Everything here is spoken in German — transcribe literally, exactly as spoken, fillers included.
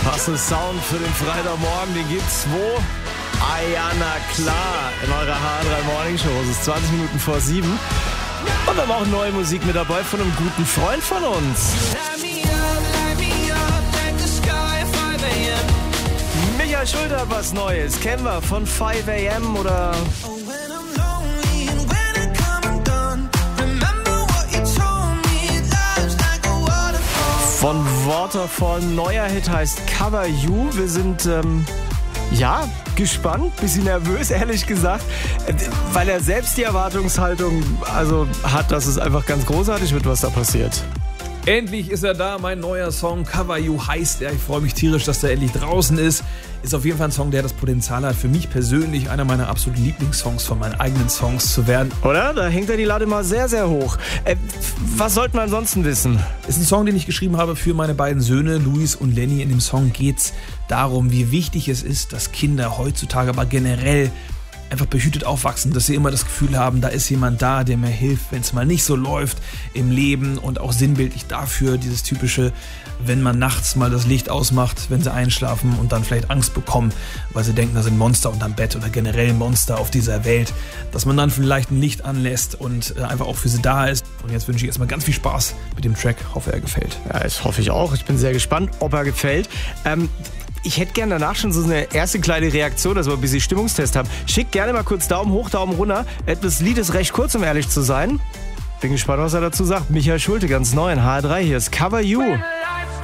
Passende Sound für den Freitagmorgen, den gibt's wo? Ayana Klar in eurer H drei Morning Show. Es ist zwanzig Minuten vor sieben. Und wir haben auch neue Musik mit dabei von einem guten Freund von uns. Michael Schulte hat was Neues. Kennen wir von fünf a m oder... Von Waterfall, neuer Hit heißt Cover You. Wir sind, ähm, ja, gespannt, bisschen nervös, ehrlich gesagt, weil er selbst die Erwartungshaltung also hat, dass es einfach ganz großartig wird, was da passiert. Endlich ist er da, mein neuer Song, Cover You heißt er. Ich freue mich tierisch, dass der endlich draußen ist. Ist auf jeden Fall ein Song, der das Potenzial hat, für mich persönlich einer meiner absoluten Lieblingssongs von meinen eigenen Songs zu werden. Oder? Da hängt er die Latte mal sehr, sehr hoch. Äh, was sollten wir ansonsten wissen? Ist ein Song, den ich geschrieben habe für meine beiden Söhne, Luis und Lenny. In dem Song geht's darum, wie wichtig es ist, dass Kinder heutzutage, aber generell einfach behütet aufwachsen, dass sie immer das Gefühl haben, da ist jemand da, der mir hilft, wenn es mal nicht so läuft im Leben, und auch sinnbildlich dafür dieses typische, wenn man nachts mal das Licht ausmacht, wenn sie einschlafen und dann vielleicht Angst bekommen, weil sie denken, da sind Monster unterm Bett oder generell Monster auf dieser Welt, dass man dann vielleicht ein Licht anlässt und einfach auch für sie da ist. Und jetzt wünsche ich erstmal ganz viel Spaß mit dem Track, hoffe er gefällt. Ja, das hoffe ich auch. Ich bin sehr gespannt, ob er gefällt. Ähm, Ich hätte gerne danach schon so eine erste kleine Reaktion, dass wir ein bisschen Stimmungstest haben. Schickt gerne mal kurz Daumen hoch, Daumen runter. Das Lied ist recht kurz, um ehrlich zu sein. Bin gespannt, was er dazu sagt. Michael Schulte, ganz neu in H drei. Hier ist Cover You.